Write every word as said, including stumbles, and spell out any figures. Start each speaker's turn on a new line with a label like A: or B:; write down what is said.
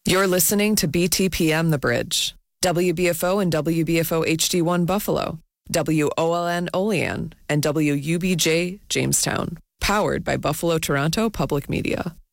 A: You're listening to B T P M The Bridge, W B F O and W B F O H D one Buffalo, W O L N Olean, and W U B J Jamestown. Powered by Buffalo Toronto Public Media.